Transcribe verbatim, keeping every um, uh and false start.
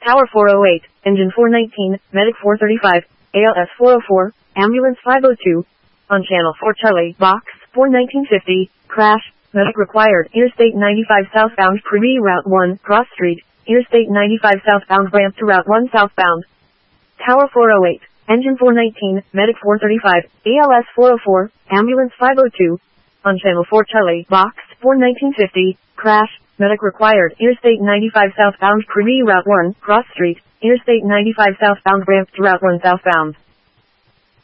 Tower four oh eight, Engine four nineteen, Medic four thirty-five, A L S four oh four, Ambulance five oh two. On Channel four Charlie, Box four nineteen fifty, Crash, Medic required, Interstate ninety-five southbound, Privy Route one, Cross Street, Interstate ninety-five southbound, ramp to Route one southbound. Tower four oh eight, Engine four nineteen, Medic four thirty-five, A L S four oh four, Ambulance five oh two. On Channel four Charlie, Box four nineteen fifty, Crash, Medic required, Interstate ninety-five southbound, Privy Route one, Cross Street, Interstate ninety-five southbound, ramp to Route one southbound.